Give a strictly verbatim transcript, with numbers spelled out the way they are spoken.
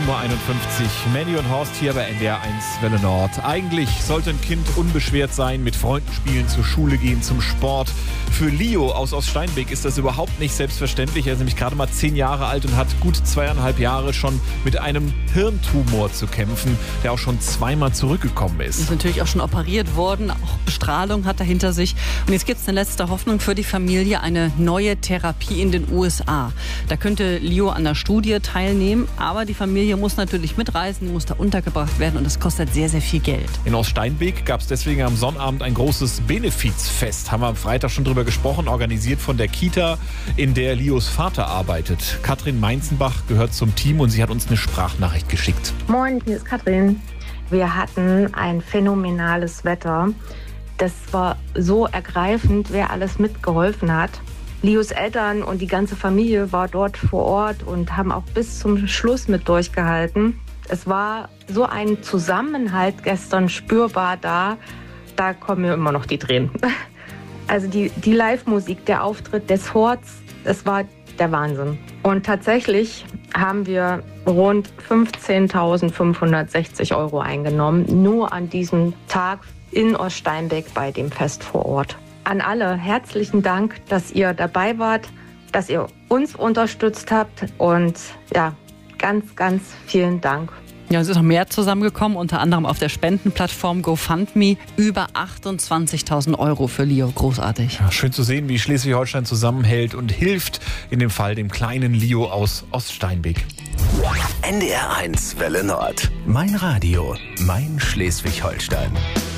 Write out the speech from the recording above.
sieben Uhr einundfünfzig. Mandy und Horst hier bei N D R eins Welle Nord. Eigentlich sollte ein Kind unbeschwert sein, mit Freunden spielen, zur Schule gehen, zum Sport. Für Leo aus Oststeinbeck ist das überhaupt nicht selbstverständlich. Er ist nämlich gerade mal zehn Jahre alt und hat gut zweieinhalb Jahre schon mit einem Hirntumor zu kämpfen, der auch schon zweimal zurückgekommen ist. Ist natürlich auch schon operiert worden, auch Bestrahlung hat er hinter sich. Und jetzt gibt es eine letzte Hoffnung für die Familie, eine neue Therapie in den U S A. Da könnte Leo an der Studie teilnehmen, aber die Familie muss natürlich mitreisen, muss da untergebracht werden und das kostet sehr, sehr viel Geld. In Oststeinbeck gab es deswegen am Sonnabend ein großes Benefizfest. Haben wir am Freitag schon drüber gesprochen, organisiert von der Kita, in der Leos Vater arbeitet. Katrin Meinzenbach gehört zum Team und sie hat uns eine Sprachnachricht geschickt. Moin, hier ist Katrin. Wir hatten ein phänomenales Wetter. Das war so ergreifend, wer alles mitgeholfen hat. Leos Eltern und die ganze Familie war dort vor Ort und haben auch bis zum Schluss mit durchgehalten. Es war so ein Zusammenhalt gestern spürbar da, da kommen mir immer noch die Tränen. Also die, die Live-Musik, der Auftritt des Horts, es war der Wahnsinn. Und tatsächlich haben wir rund fünfzehntausendfünfhundertsechzig Euro eingenommen, nur an diesem Tag in Oststeinbeck bei dem Fest vor Ort. An alle herzlichen Dank, dass ihr dabei wart, dass ihr uns unterstützt habt und ja, ganz, ganz vielen Dank. Ja, es ist noch mehr zusammengekommen, unter anderem auf der Spendenplattform GoFundMe. Über achtundzwanzigtausend Euro für Leo. Großartig. Ja, schön zu sehen, wie Schleswig-Holstein zusammenhält und hilft, in dem Fall dem kleinen Leo aus Oststeinbeck. N D R eins Welle Nord. Mein Radio, mein Schleswig-Holstein.